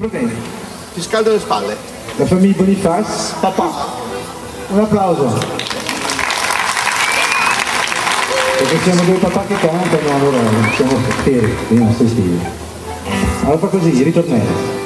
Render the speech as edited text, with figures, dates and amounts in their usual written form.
problemi. Ti scaldo le spalle. La famiglia Boniface, Papà. un applauso. Perché siamo due papà che cantano, allora siamo feri, non sti stili. Allora fa così, ritornello.